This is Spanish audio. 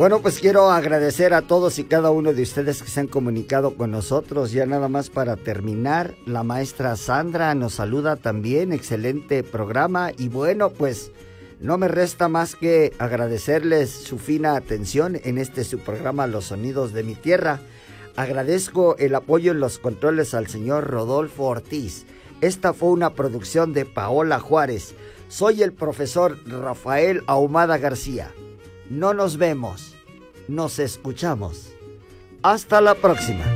Bueno, pues quiero agradecer a todos y cada uno de ustedes que se han comunicado con nosotros. Ya nada más para terminar, la maestra Sandra nos saluda también, excelente programa. Y bueno, pues no me resta más que agradecerles su fina atención en este su programa Los Sonidos de mi Tierra. Agradezco el apoyo en los controles al señor Rodolfo Ortiz. Esta fue una producción de Paola Juárez. Soy el profesor Rafael Ahumada García. No nos vemos, nos escuchamos. Hasta la próxima.